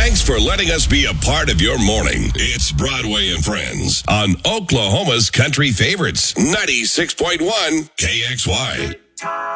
Thanks for letting us be a part of your morning. It's Broadway and Friends on Oklahoma's Country Favorites, 96.1 KXY.